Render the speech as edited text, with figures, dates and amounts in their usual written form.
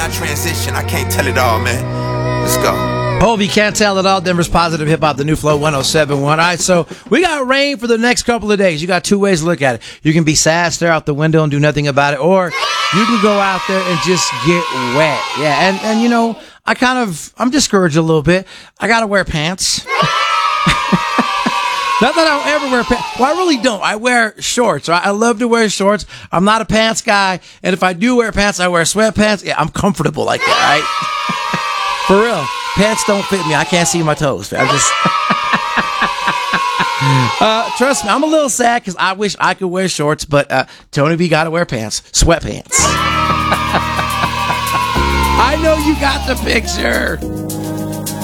I transition, I can't tell it all, man. Let's go. Hope you can't tell it all. Denver's Positive Hip Hop, the new Flow 107.1. All right, so we got rain for the next couple of days. You got two ways to look at it. You can be sad, stare out the window, and do nothing about it, or you can go out there and just get wet. Yeah, and you know, I'm discouraged a little bit. I gotta wear pants. Not that I don't ever wear pants. Well, I really don't. I wear shorts. Right? I love to wear shorts. I'm not a pants guy, and if I do wear pants, I wear sweatpants. Yeah, I'm comfortable like that, right? For real. Pants don't fit me. I can't see my toes. I'm just... trust me, I'm a little sad because I wish I could wear shorts, but Tony B got to wear pants. Sweatpants. I know you got the picture.